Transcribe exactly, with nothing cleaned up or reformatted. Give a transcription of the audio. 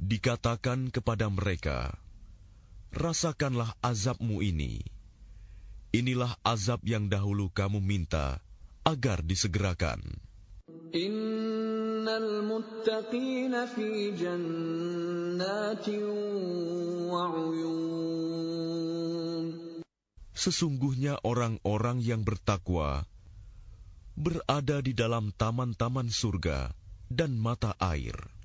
dikatakan kepada mereka, rasakanlah azabmu ini. Inilah azab yang dahulu kamu minta agar disegerakan. Innal muttaqina fi jannatin wa 'uyun. Sesungguhnya orang-orang yang bertakwa berada di dalam taman-taman surga dan mata air.